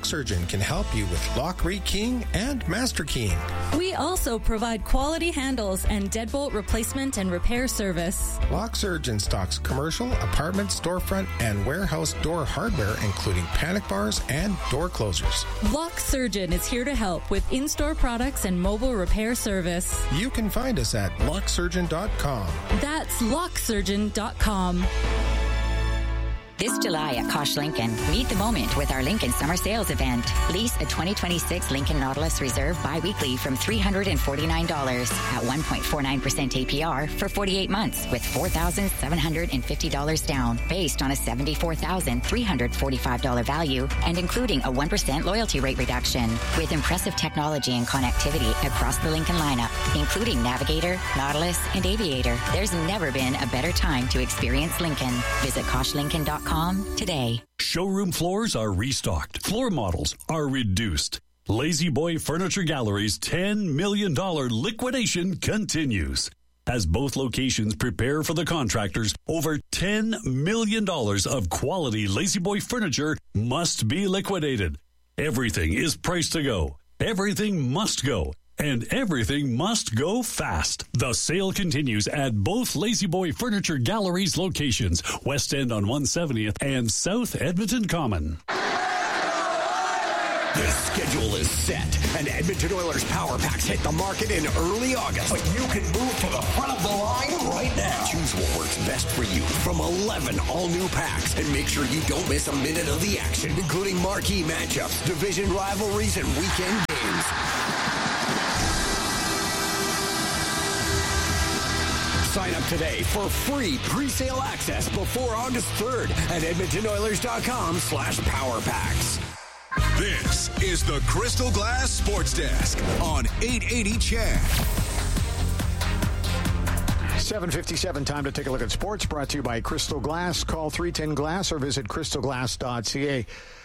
Surgeon can help you with lock rekeying and master keying. We also provide quality handles and deadbolt replacement and repair service. Lock Surgeon stocks commercial, apartment, storefront, and warehouse door hardware, including panic bars and door closers. Lock Surgeon is here to help with in-store products and mobile repair service. You can find us at locksurgeon.com. That's locksurgeon.com. This July at Kosh Lincoln, meet the moment with our Lincoln Summer Sales event. Lease a 2026 Lincoln Nautilus Reserve bi-weekly from $349 at 1.49% APR for 48 months with $4,750 down based on a $74,345 value and including a 1% loyalty rate reduction with impressive technology and connectivity across the Lincoln lineup, including Navigator, Nautilus, and Aviator. There's never been a better time to experience Lincoln. Visit KoshLincoln.com today. Showroom floors are restocked. Floor models are reduced. Lazy Boy Furniture Gallery's $10 million liquidation continues. As both locations prepare for the contractors, over $10 million of quality Lazy Boy furniture must be liquidated. Everything is priced to go. Everything must go. And everything must go fast. The sale continues at both Lazy Boy Furniture Gallery's locations, West End on 170th and South Edmonton Common. The schedule is set, and Edmonton Oilers Power Packs hit the market in early August. But you can move to the front of the line right now. Choose what works best for you from 11 all-new packs, and make sure you don't miss a minute of the action, including marquee matchups, division rivalries, and weekend games. Sign up today for free pre-sale access before August 3rd at EdmontonOilers.com/powerpacks. This is the Crystal Glass Sports Desk on 880 CHED. 7:57, time to take a look at sports, brought to you by Crystal Glass. Call 310-GLASS or visit crystalglass.ca.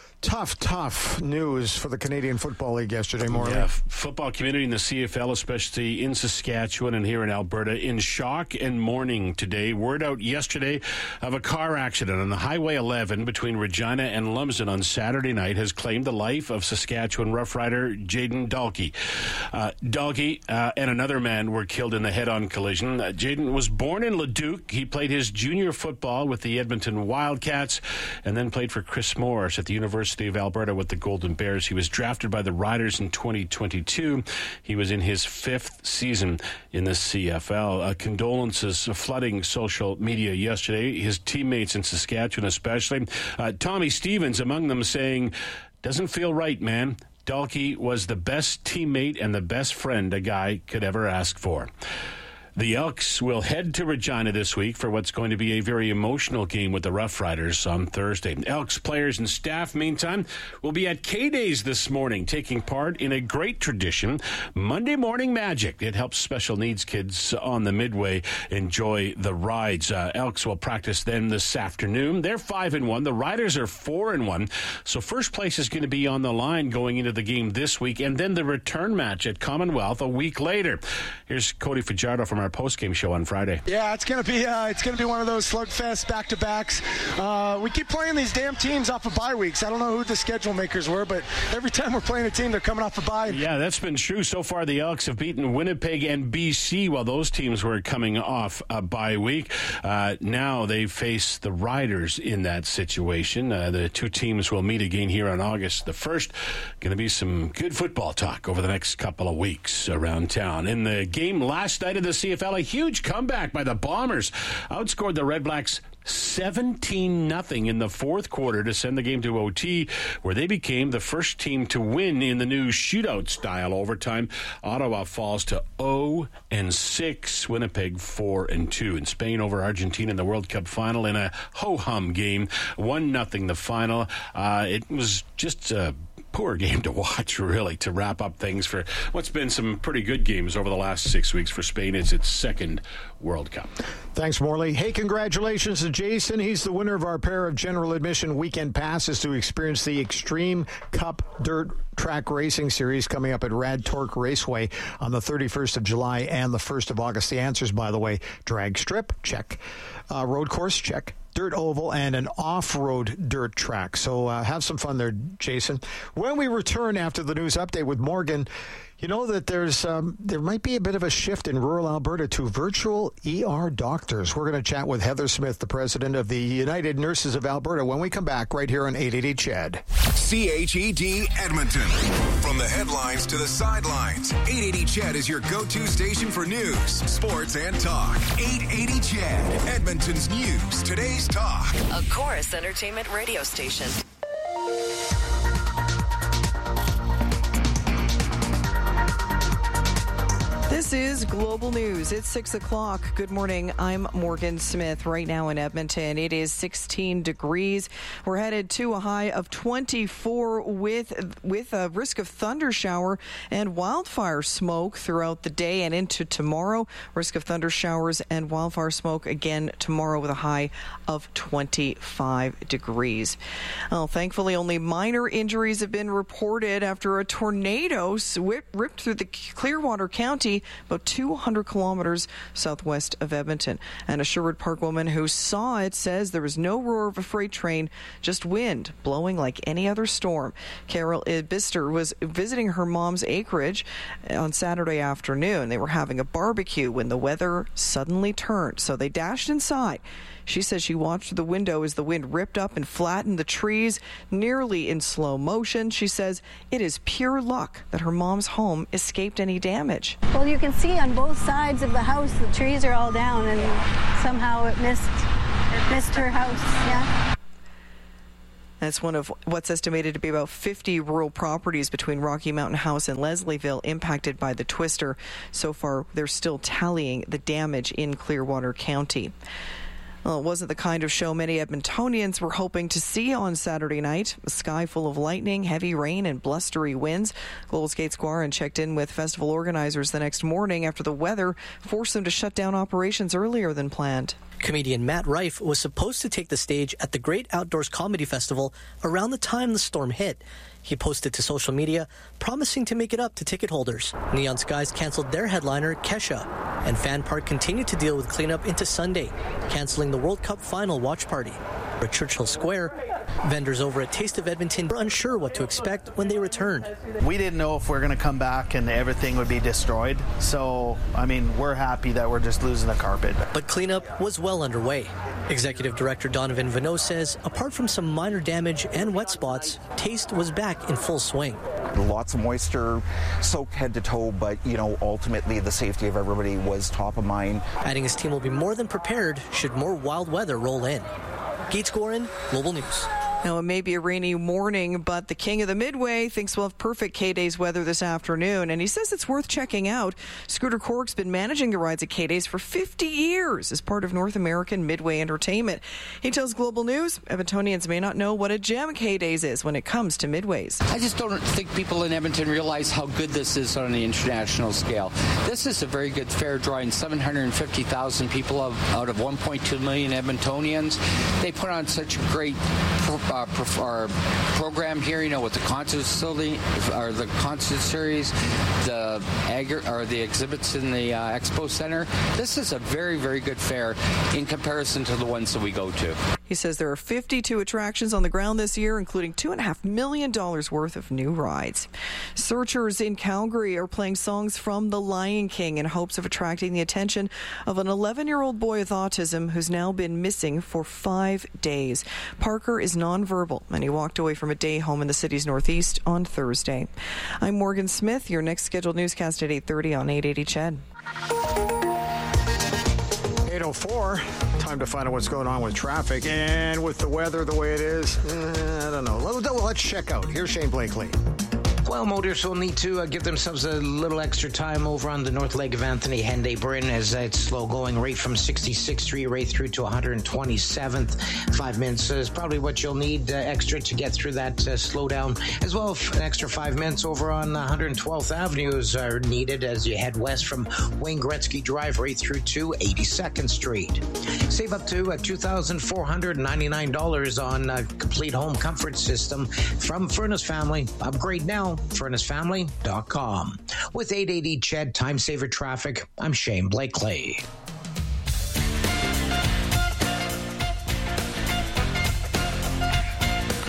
Tough news for the Canadian Football League yesterday morning. Yeah, football community in the CFL, especially in Saskatchewan and here in Alberta, in shock and mourning today. Word out yesterday of a car accident on the Highway 11 between Regina and Lumsden on Saturday night has claimed the life of Saskatchewan Rough Rider Jayden Dalkey. Dalkey and another man were killed in the head-on collision. Jayden was born in Leduc. He played his junior football with the Edmonton Wildcats and then played for Chris Morris at the University of Alberta with the Golden Bears. He was drafted by the Riders in 2022. He was in his 5th season in the CFL. Condolences flooding social media yesterday. His teammates in Saskatchewan especially. Tommy Stevens among them saying, "Doesn't feel right, man. Dalkey was the best teammate and the best friend a guy could ever ask for." The Elks will head to Regina this week for what's going to be a very emotional game with the Rough Riders on Thursday. Elks players and staff, meantime, will be at K-Days this morning, taking part in a great tradition, Monday Morning Magic. It helps special needs kids on the Midway enjoy the rides. Elks will practice then this afternoon. They're 5-1. The Riders are 4-1. So first place is going to be on the line going into the game this week, and then the return match at Commonwealth a week later. Here's Cody Fajardo from our post-game show on Friday. Yeah, it's gonna be one of those slugfest back-to-backs. We keep playing these damn teams off of bye weeks. I don't know who the schedule makers were, but every time we're playing a team, they're coming off a bye. Yeah, that's been true. So far, the Elks have beaten Winnipeg and BC while those teams were coming off a bye week. Now they face the Riders in that situation. The two teams will meet again here on August the 1st. Going to be some good football talk over the next couple of weeks around town. In the game last night of the CFL, a huge comeback by the Bombers outscored the Red Blacks 17-0 in the fourth quarter to send the game to OT, where they became the first team to win in the new shootout-style overtime. Ottawa falls to 0-6, Winnipeg 4-2. In Spain over Argentina in the World Cup final in a ho-hum game, 1-0 the final. It was just a poor game to watch, really, to wrap up things for what's been some pretty good games over the last 6 weeks for Spain. It's its second World Cup. Thanks, Morley. Hey, congratulations to Jason. He's the winner of our pair of general admission weekend passes to experience the Extreme Cup Dirt Track Racing Series coming up at Rad Torque Raceway on the 31st of July and the 1st of August. The answers, by the way, drag strip, check. Road course, check. dirt oval, and an off-road dirt track. So have some fun there, Jason. When we return after the news update with Morgan, you know that there might be a bit of a shift in rural Alberta to virtual ER doctors. We're going to chat with Heather Smith, the president of the United Nurses of Alberta, when we come back right here on 880 CHED. CHED Edmonton. From the headlines to the sidelines, 880 CHED is your go-to station for news, sports, and talk. 880 CHED, Edmonton's news, today's talk. A Chorus Entertainment radio station. This is Global News. It's 6 o'clock. Good morning. I'm Morgan Smith. Right now in Edmonton, it is 16 degrees. We're headed to a high of 24 with a risk of thunder shower and wildfire smoke throughout the day and into tomorrow. Risk of thunder showers and wildfire smoke again tomorrow with a high of 25 degrees. Well, thankfully, only minor injuries have been reported after a tornado ripped through the Clearwater County, about 200 kilometers southwest of Edmonton. And a Sherwood Park woman who saw it says there was no roar of a freight train, just wind blowing like any other storm. Carol Ibister was visiting her mom's acreage on Saturday afternoon. They were having a barbecue when the weather suddenly turned, so they dashed inside. She says she watched through the window as the wind ripped up and flattened the trees nearly in slow motion. She says it is pure luck that her mom's home escaped any damage. Well, you can see on both sides of the house the trees are all down, and somehow it missed her house. Yeah. That's one of what's estimated to be about 50 rural properties between Rocky Mountain House and Leslieville impacted by the twister. So far, they're still tallying the damage in Clearwater County. Well, it wasn't the kind of show many Edmontonians were hoping to see on Saturday night. A sky full of lightning, heavy rain, and blustery winds. Global's Kate Squarin checked in with festival organizers the next morning after the weather forced them to shut down operations earlier than planned. Comedian Matt Rife was supposed to take the stage at the Great Outdoors Comedy Festival around the time the storm hit. He posted to social media, promising to make it up to ticket holders. Neon Skies canceled their headliner, Kesha, and Fan Park continued to deal with cleanup into Sunday, canceling the World Cup final watch party. At Churchill Square, vendors over at Taste of Edmonton were unsure what to expect when they returned. We didn't know if we're going to come back and everything would be destroyed. So, we're happy that we're just losing the carpet. But cleanup was well underway. Executive Director Donovan Vanaud says, apart from some minor damage and wet spots, Taste was back in full swing. Lots of moisture, soaked head to toe, but, ultimately the safety of everybody was top of mind. Adding his team will be more than prepared should more wild weather roll in. Gates Gorin, Global News. Now, it may be a rainy morning, but the king of the Midway thinks we'll have perfect K-Days weather this afternoon, and he says it's worth checking out. Scooter Cork's been managing the rides at K-Days for 50 years as part of North American Midway Entertainment. He tells Global News, Edmontonians may not know what a gem K-Days is when it comes to Midways. I just don't think people in Edmonton realize how good this is on the international scale. This is a very good fair, drawing 750,000 people out of 1.2 million Edmontonians. They put on such a great program here, with the concert facility, or the concert series, the exhibits in the Expo Center. This is a very, very good fair in comparison to the ones that we go to. He says there are 52 attractions on the ground this year, including $2.5 million worth of new rides. Searchers in Calgary are playing songs from The Lion King in hopes of attracting the attention of an 11-year-old boy with autism who's now been missing for 5 days. Parker is nonverbal, and he walked away from a day home in the city's northeast on Thursday. I'm Morgan Smith. Your next scheduled newscast at 8:30 on 880 CHED. 8:04. Time to find out what's going on with traffic and with the weather the way it is. I don't know. Let's check out. Here's Shane Blakely. Well, motorists will need to give themselves a little extra time over on the north leg of Anthony Henday Bryn as it's slow going right from 66th Street right through to 127th. 5 minutes is probably what you'll need extra to get through that slowdown. As well, an extra 5 minutes over on 112th Avenues are needed as you head west from Wayne Gretzky Drive right through to 82nd Street. Save up to $2,499 on a complete home comfort system from Furnace Family. Upgrade now. FurnaceFamily.com. With 880 CHED Time Saver Traffic, I'm Shane Blakely.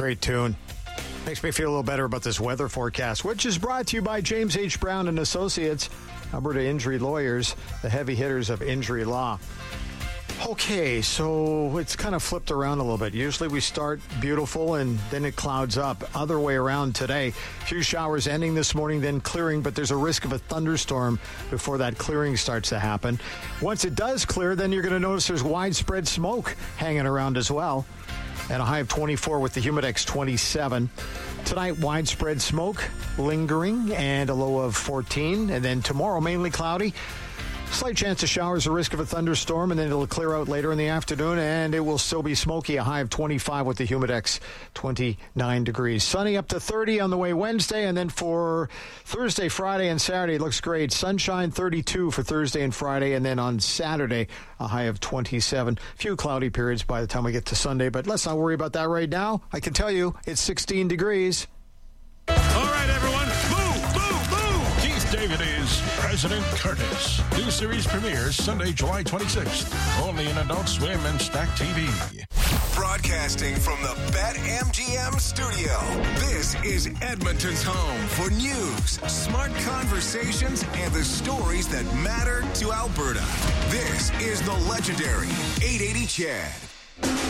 Great tune. Makes me feel a little better about this weather forecast, which is brought to you by James H. Brown and Associates, Alberta Injury Lawyers, the heavy hitters of injury law. Okay, so it's kind of flipped around a little bit. Usually we start beautiful and then it clouds up. Other way around today. A few showers ending this morning, then clearing, but there's a risk of a thunderstorm before that clearing starts to happen. Once it does clear, then you're going to notice there's widespread smoke hanging around as well. And a high of 24 with the Humidex 27. Tonight, widespread smoke lingering and a low of 14. And then tomorrow, mainly cloudy. Slight chance of showers, a risk of a thunderstorm, and then it'll clear out later in the afternoon, and it will still be smoky, a high of 25 with the Humidex 29 degrees. Sunny up to 30 on the way Wednesday, and then for Thursday, Friday, and Saturday, it looks great. Sunshine 32 for Thursday and Friday, and then on Saturday, a high of 27. A few cloudy periods by the time we get to Sunday, but let's not worry about that right now. I can tell you, it's 16 degrees. All right, everyone, move, move, move! Keith David is President Curtis. New series premieres Sunday, July 26th. Only in Adult Swim and Stack TV. Broadcasting from the BetMGM studio, this is Edmonton's home for news, smart conversations, and the stories that matter to Alberta. This is the legendary 880 CHED.